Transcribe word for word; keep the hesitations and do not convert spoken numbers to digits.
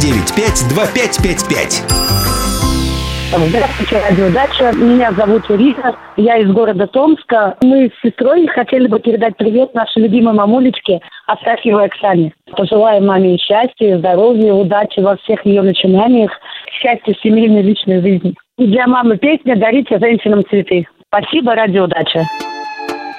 девять пять два пять пять пять. Здравствуйте, Радио Дача. Меня зовут Ирина. Я из города Томска. Мы с сестрой хотели бы передать привет нашей любимой мамулечке Астафьевой Оксане. Пожелаем маме счастья, здоровья, удачи во всех ее начинаниях, счастья в семейной личной жизни. И для мамы песня «Дарите женщинам цветы». Спасибо, Радио Дача.